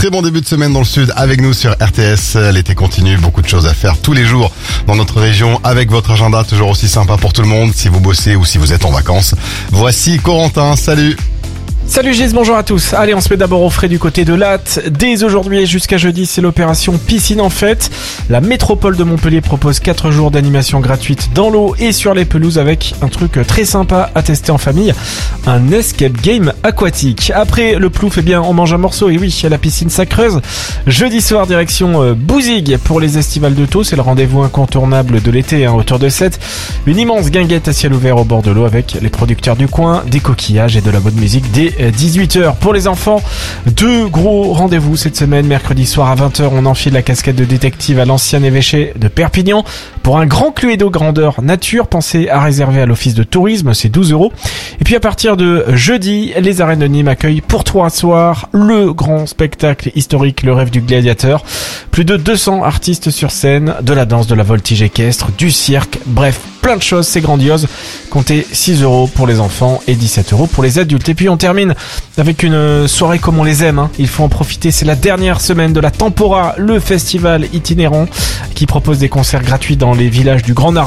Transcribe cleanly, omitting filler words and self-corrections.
très bon début de semaine dans le sud avec nous sur RTS. L'été continue, beaucoup de choses à faire tous les jours dans notre région avec votre agenda toujours aussi sympa pour tout le monde si vous bossez ou si vous êtes en vacances. Voici Corentin, salut. Salut Gis, bonjour à tous. Allez, on se met d'abord au frais du côté de Latte. Dès aujourd'hui et jusqu'à jeudi, c'est l'opération Piscine en fête. La métropole de Montpellier propose 4 jours d'animation gratuite dans l'eau et sur les pelouses avec un truc très sympa à tester en famille, un escape game aquatique. Après le plouf, on mange un morceau et oui, la piscine ça creuse. Jeudi soir, direction Bouzigues pour les estivales de Thau. C'est le rendez-vous incontournable de l'été, autour de 7. Une immense guinguette à ciel ouvert au bord de l'eau avec les producteurs du coin, des coquillages et de la bonne musique dès 18h. Pour les enfants, 2 gros rendez-vous cette semaine. Mercredi soir à 20h, on enfile la casquette de détective à l'ancien évêché de Perpignan pour un grand Cluedo grandeur nature. Pensez à réserver à l'office de tourisme, c'est 12€. Et puis à partir de jeudi, les arènes de Nîmes accueillent pour 3 soirs le grand spectacle historique Le Rêve du Gladiateur. Plus de 200 artistes sur scène, de la danse, de la voltige équestre, du cirque, bref, plein de choses, c'est grandiose. Comptez 6€ pour les enfants et 17€ pour les adultes. Et puis on termine avec une soirée comme on les aime, Il faut en profiter, c'est la dernière semaine de la Tempora, le festival itinérant qui propose des concerts gratuits dans les villages du Grand Nord.